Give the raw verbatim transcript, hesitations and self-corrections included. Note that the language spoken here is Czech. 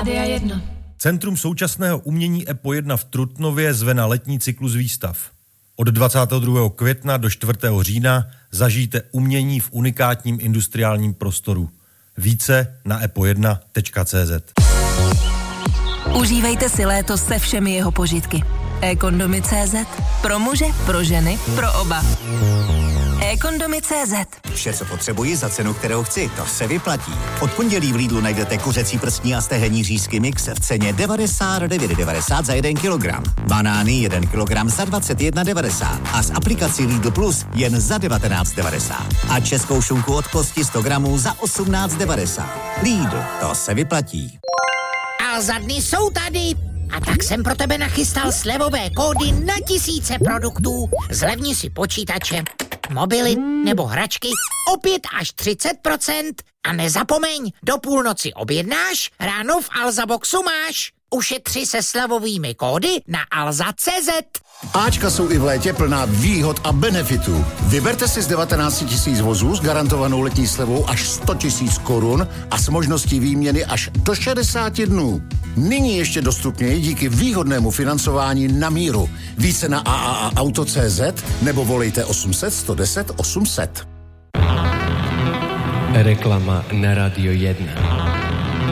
Rádia jedna. Centrum současného umění E P O jedna v Trutnově zve na letní cyklus výstav. Od dvacátého druhého května do čtvrtého října zažijte umění v unikátním industriálním prostoru. Více na e p o jedna tečka c z. Užívejte si léto se všemi jeho požitky. e-kondomy tečka cé zet. Pro muže, pro ženy, pro oba. e-kondomy tečka cé zet. Vše, co potřebuji za cenu, kterou chci, to se vyplatí. Od pondělí v Lidlu najdete kuřecí prstní a stehenní řízky mix v ceně devadesát devět devadesát za jeden kilogram. Banány jeden kilogram za dvacet jedna devadesát a z aplikací Lidl Plus jen za devatenáct devadesát. A českou šunku od kosti sto gramů za osmnáct devadesát. Lidl, to se vyplatí. A za dny jsou tady. A tak jsem pro tebe nachystal slevové kódy na tisíce produktů. Zlevni si počítače, mobily nebo hračky o pět až třicet procent. A nezapomeň, do půlnoci objednáš, ráno v Alza Boxu máš. Ušetři se slevovými kódy na alza tečka cé zet. Ačka jsou i v létě plná výhod a benefitů. Vyberte si z devatenáct tisíc vozů s garantovanou letní slevou až sto tisíc korun a s možností výměny až do šedesát dnů. Nyní ještě dostupněji díky výhodnému financování na míru. Více na a a a auto tečka cé zet nebo volejte osm set sto deset osm set. Reklama na Radio jedna.